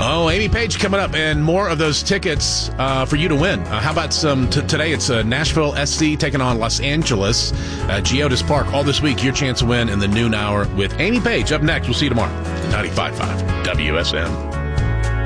Oh, Amy Page coming up, and more of those tickets for you to win. How about some today? It's Nashville SC taking on Los Angeles, Geodis Park. All this week, your chance to win in the noon hour with Amy Page. Up next, we'll see you tomorrow. 95.5 WSM.